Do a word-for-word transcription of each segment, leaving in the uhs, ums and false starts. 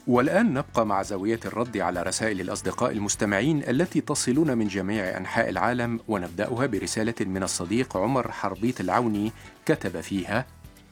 والآن نبقى مع زاوية الرد على رسائل الأصدقاء المستمعين التي تصلون من جميع أنحاء العالم، ونبدأها برسالة من الصديق عمر حربيط العوني كتب فيها: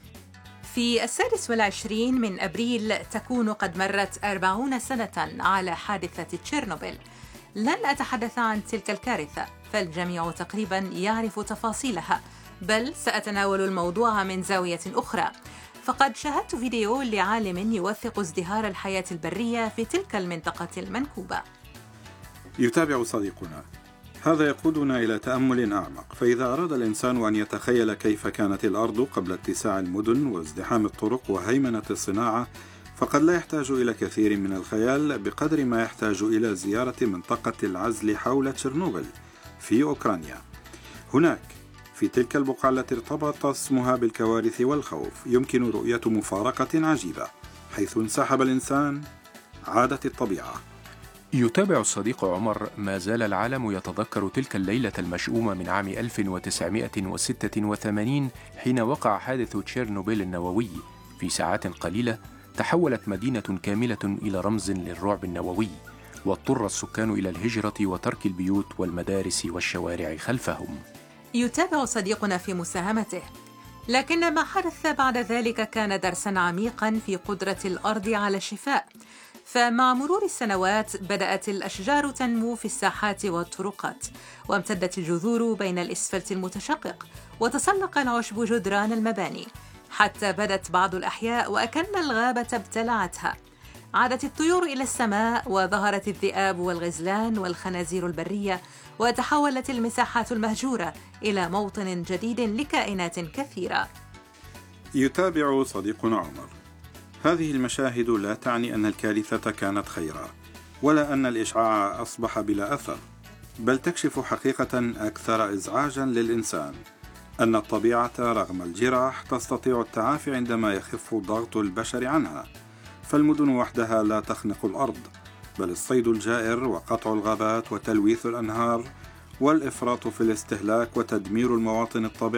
في السادس والعشرين من أبريل تكون قد مرت أربعون سنة على حادثة تشيرنوبل. لن أتحدث عن تلك الكارثة فالجميع تقريبا يعرف تفاصيلها، بل سأتناول الموضوع من زاوية أخرى. فقد شاهدت فيديو لعالم يوثق ازدهار الحياة البرية في تلك المنطقة المنكوبة. يتابع صديقنا: هذا يقودنا إلى تأمل أعمق. فإذا أراد الإنسان أن يتخيل كيف كانت الأرض قبل اتساع المدن وازدحام الطرق وهيمنة الصناعة، فقد لا يحتاج إلى كثير من الخيال بقدر ما يحتاج إلى زيارة منطقة العزل حول تشيرنوبل في أوكرانيا. هناك في تلك البقعة التي ارتبط اسمها بالكوارث والخوف يمكن رؤية مفارقة عجيبة. حيث انسحب الإنسان عادت الطبيعة. يتابع الصديق عمر: ما زال العالم يتذكر تلك الليلة المشؤومة من عام ألف وتسعمائة وستة وثمانين حين وقع حادث تشيرنوبيل النووي. في ساعات قليلة تحولت مدينة كاملة إلى رمز للرعب النووي، واضطر السكان إلى الهجرة وترك البيوت والمدارس والشوارع خلفهم. يتابع صديقنا في مساهمته: لكن ما حدث بعد ذلك كان درساً عميقاً في قدرة الأرض على الشفاء. فمع مرور السنوات بدأت الأشجار تنمو في الساحات والطرقات، وامتدت الجذور بين الإسفلت المتشقق، وتسلق العشب جدران المباني، حتى بدت بعض الأحياء وأكن الغابة ابتلعتها. عادت الطيور إلى السماء، وظهرت الذئاب والغزلان والخنازير البرية، وتحولت المساحات المهجورة إلى موطن جديد لكائنات كثيرة. يتابع صديقنا عمر: هذه المشاهد لا تعني أن الكارثة كانت خيرا، ولا أن الإشعاع أصبح بلا أثر، بل تكشف حقيقة أكثر إزعاجا للإنسان: أن الطبيعة رغم الجراح تستطيع التعافي عندما يخف ضغط البشر عنها. فالمدن وحدها لا تخنق الأرض، بل الصيد الجائر وقطع الغابات وتلويث الأنهار والإفراط في الاستهلاك وتدمير المواطن الطبيعية